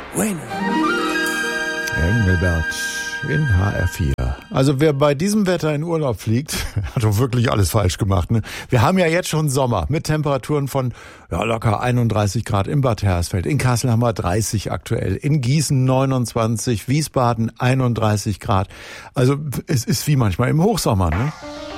Bueno. Engelbert in HR4. Also wer bei diesem Wetter in Urlaub fliegt, hat doch wirklich alles falsch gemacht. Ne? Wir haben ja jetzt schon Sommer mit Temperaturen von locker 31 Grad in Bad Hersfeld. In Kassel haben wir 30 aktuell. In Gießen 29, Wiesbaden 31 Grad. Also es ist wie manchmal im Hochsommer, ne?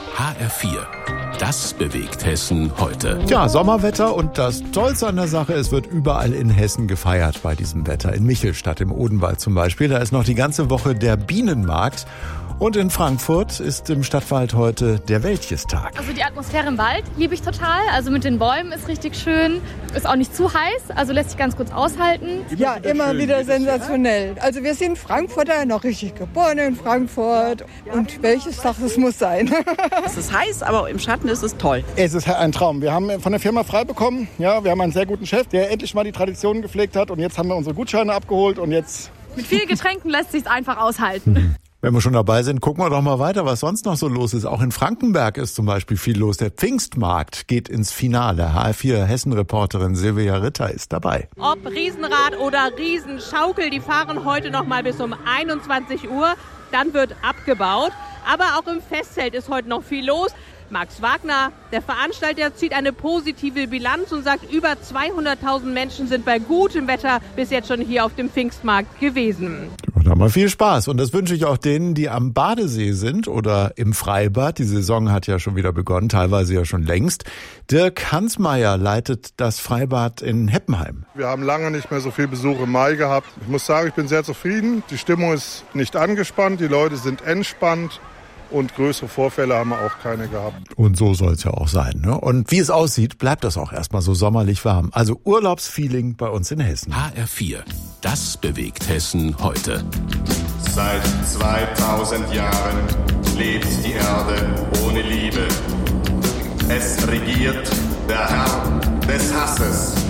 HR4. Das bewegt Hessen heute. Ja, Sommerwetter und das Tollste an der Sache, es wird überall in Hessen gefeiert bei diesem Wetter. In Michelstadt im Odenwald zum Beispiel, da ist noch die ganze Woche der Bienenmarkt. Und in Frankfurt ist im Stadtwald heute der Wäldchestag. Also die Atmosphäre im Wald liebe ich total. Also mit den Bäumen ist richtig schön. Ist auch nicht zu heiß, also lässt sich ganz kurz aushalten. Ja, immer wieder sensationell. Also wir sind Frankfurter, noch richtig geboren in Frankfurt. Und welches Tag es muss sein. Es ist heiß, aber im Schatten ist es toll. Es ist ein Traum. Wir haben von der Firma frei bekommen. Ja, wir haben einen sehr guten Chef, der endlich mal die Traditionen gepflegt hat. Und jetzt haben wir unsere Gutscheine abgeholt und jetzt... Mit vielen Getränken lässt sich einfach aushalten. Wenn wir schon dabei sind, gucken wir doch mal weiter, was sonst noch so los ist. Auch in Frankenberg ist zum Beispiel viel los. Der Pfingstmarkt geht ins Finale. HR4 Hessen-Reporterin Silvia Ritter ist dabei. Ob Riesenrad oder Riesenschaukel, die fahren heute noch mal bis um 21 Uhr. Dann wird abgebaut. Aber auch im Festzelt ist heute noch viel los. Max Wagner, der Veranstalter, zieht eine positive Bilanz und sagt, über 200.000 Menschen sind bei gutem Wetter bis jetzt schon hier auf dem Pfingstmarkt gewesen. Und haben wir viel Spaß. Und das wünsche ich auch denen, die am Badesee sind oder im Freibad. Die Saison hat ja schon wieder begonnen, teilweise ja schon längst. Dirk Hansmeier leitet das Freibad in Heppenheim. Wir haben lange nicht mehr so viel Besuch im Mai gehabt. Ich muss sagen, ich bin sehr zufrieden. Die Stimmung ist nicht angespannt, die Leute sind entspannt. Und größere Vorfälle haben wir auch keine gehabt. Und so soll es ja auch sein, ne? Und wie es aussieht, bleibt das auch erstmal so sommerlich warm. Also Urlaubsfeeling bei uns in Hessen. HR4. Das bewegt Hessen heute. Seit 2000 Jahren lebt die Erde ohne Liebe. Es regiert der Herr des Hasses.